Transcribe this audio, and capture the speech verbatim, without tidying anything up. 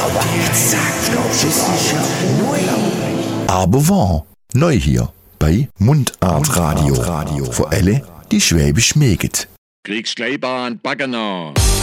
Aber wahr, neu hier bei Mundart Radio. Für alle, die Schwäbisch mögen. Kriegst gleich an Baggener.